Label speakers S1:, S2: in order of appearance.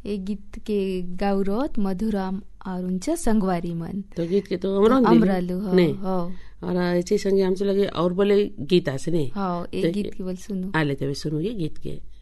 S1: ये गीत के गाउरत मधुराम और उनचा संगवारी मन
S2: तो गीत के तो
S1: अमरालू हो
S2: और ऐसे संगे हमसे लगे और बोले गीत आसने
S1: हाँ एक गीत के बोल सुनो
S2: आले तबे सुनो ये गीत के